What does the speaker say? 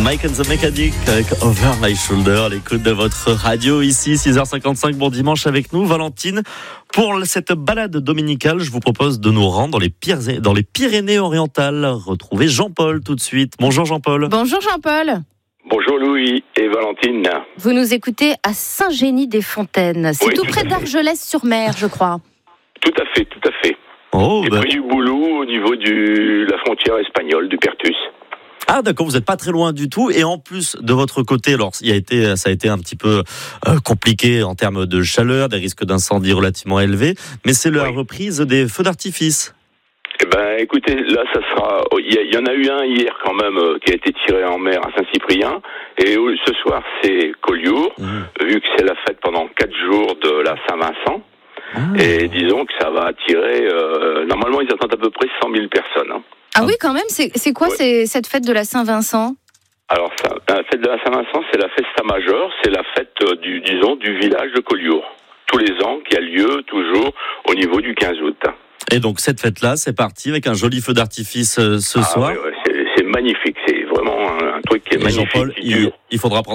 Mike and the Mechanic avec Over My Shoulder, à l'écoute de votre radio ici, 6h55, bon dimanche avec nous. Valentine, pour cette balade dominicale, je vous propose de nous rendre dans les Pyrénées-Orientales. Retrouvez Jean-Paul tout de suite. Bonjour Jean-Paul. Bonjour Jean-Paul. Bonjour Louis et Valentine. Vous nous écoutez à Saint-Génie-des-Fontaines. C'est tout près d'Argelès-sur-Mer, je crois. Tout à fait. Oh, et près du Boulou, au niveau de la frontière espagnole, du Pertus. Ah d'accord, vous n'êtes pas très loin du tout. Et en plus, de votre côté, alors ça a été un petit peu compliqué en termes de chaleur, des risques d'incendie relativement élevés, mais c'est la reprise des feux d'artifice. Eh ben, écoutez, là, ça sera. Il y en a eu un hier quand même qui a été tiré en mer à Saint-Cyprien, et ce soir c'est Collioure, vu que c'est la fête pendant 4 jours de la Saint-Vincent. Et disons que ça va attirer. Normalement, ils attendent à peu près 100 000 personnes. Hein. Ah oui, quand même. C'est quoi cette fête de la Saint-Vincent ? Alors, la fête de la Saint-Vincent, c'est la Festa Majeure, c'est la fête du village de Collioure, tous les ans, qui a lieu toujours au niveau du 15 août. Et donc cette fête-là, c'est parti avec un joli feu d'artifice ce soir. Ouais, c'est magnifique, c'est vraiment un truc qui est magnifique. Jean-Paul, il faudra prendre